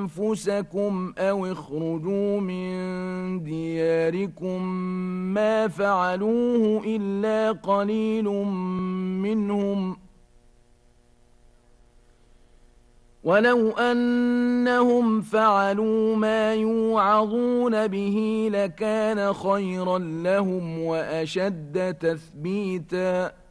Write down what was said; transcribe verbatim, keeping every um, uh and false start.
أنفسكم أو اخرجوا من دياركم ما فعلوه إلا قليل منهم ولو أنهم فعلوا ما يوعظون به لكان خيرا لهم وأشد تثبيتا